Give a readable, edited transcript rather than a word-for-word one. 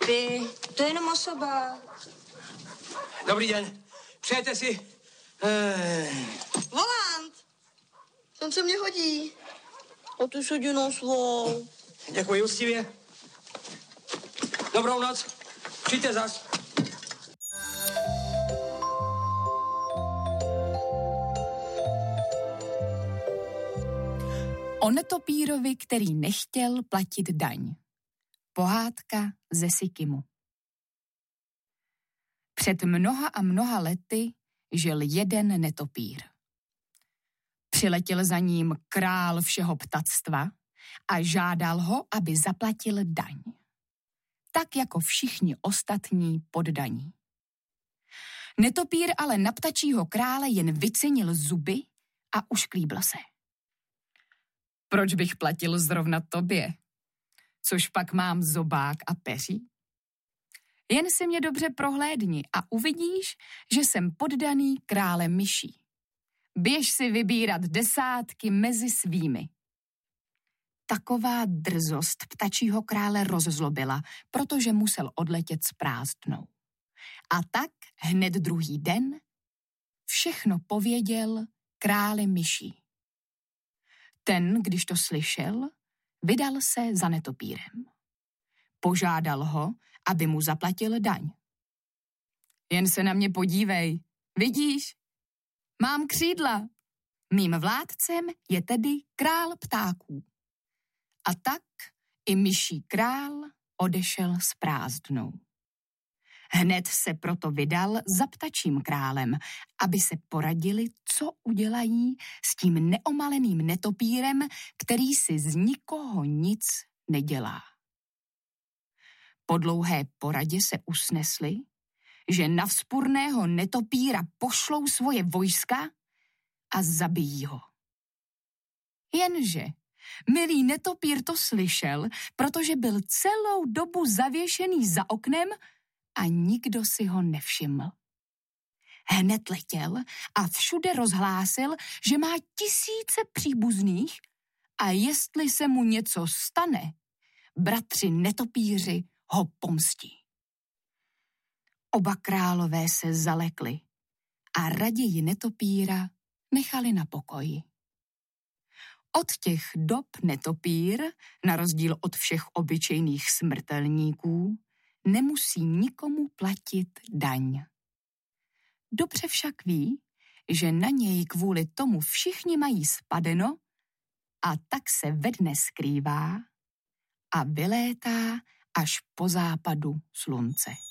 Papi, to je jenom osoba. Dobrý den. Přejete si... Volant! Ten se mě hodí. A ty se jedinou svou. Děkuji úctivě. Dobrou noc. Přijďte zas. O netopírovi, který nechtěl platit daň. Pohádka ze Sikimu. Před mnoha a mnoha lety žil jeden netopír. Přiletěl za ním král všeho ptactva a žádal ho, aby zaplatil daň. Tak jako všichni ostatní poddaní. Netopír ale na ptačího krále jen vycenil zuby a ušklíbl se. Proč bych platil zrovna tobě? Což pak mám zobák a peří? Jen si mě dobře prohlédni a uvidíš, že jsem poddaný krále myší. Běž si vybírat desátky mezi svými. Taková drzost ptačího krále rozzlobila, protože musel odletět s prázdnou. A tak hned druhý den všechno pověděl králi myší. Ten, když to slyšel, vydal se za netopírem. Požádal ho, aby mu zaplatil daň. Jen se na mě podívej, vidíš? Mám křídla. Mým vládcem je tedy král ptáků. A tak i myší král odešel s prázdnou. Hned se proto vydal za ptačím králem, aby se poradili, co udělají s tím neomaleným netopírem, který si z nikoho nic nedělá. Po dlouhé poradě se usnesli, že na vzpurného netopíra pošlou svoje vojska a zabijí ho. Jenže milý netopír to slyšel, protože byl celou dobu zavěšený za oknem a nikdo si ho nevšiml. Hned letěl a všude rozhlásil, že má tisíce příbuzných a jestli se mu něco stane, bratři netopíři ho pomstí. Oba králové se zalekli a raději netopíra nechali na pokoji. Od těch dob netopír, na rozdíl od všech obyčejných smrtelníků, nemusí nikomu platit daň. Dobře však ví, že na něj kvůli tomu všichni mají spadeno a tak se ve dne skrývá a vylétá až po západu slunce.